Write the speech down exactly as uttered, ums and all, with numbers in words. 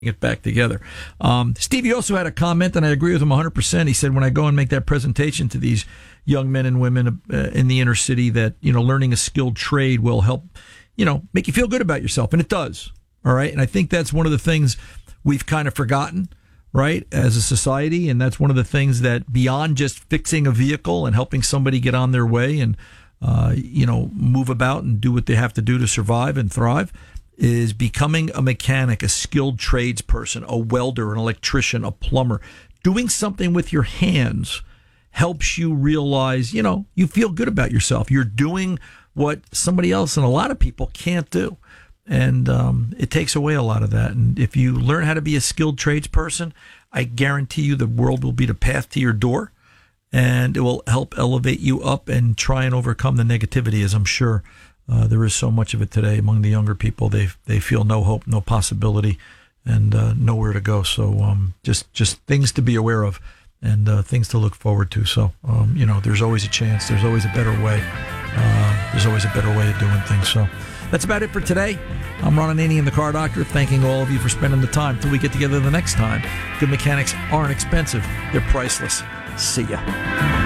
it back together. Um, Steve, you also had a comment, and I agree with him one hundred percent. He said, when I go and make that presentation to these young men and women uh, in the inner city, that, you know, learning a skilled trade will help, you know, make you feel good about yourself. And it does. All right. And I think that's one of the things we've kind of forgotten, right, as a society. And that's one of the things that, beyond just fixing a vehicle and helping somebody get on their way and, uh, you know, move about and do what they have to do to survive and thrive, is becoming a mechanic, a skilled tradesperson, a welder, an electrician, a plumber. Doing something with your hands helps you realize, you know, you feel good about yourself. You're doing what somebody else and a lot of people can't do. And um, it takes away a lot of that. And if you learn how to be a skilled tradesperson, I guarantee you the world will be the path to your door, and it will help elevate you up and try and overcome the negativity, as I'm sure Uh, there is so much of it today among the younger people. They they feel no hope, no possibility, and uh, nowhere to go. So um, just just things to be aware of, and uh, things to look forward to. So um, you know, there's always a chance. There's always a better way. Uh, there's always a better way of doing things. So that's about it for today. I'm Ron Ananian, the Car Doctor, thanking all of you for spending the time. Till we get together the next time. Good mechanics aren't expensive; they're priceless. See ya.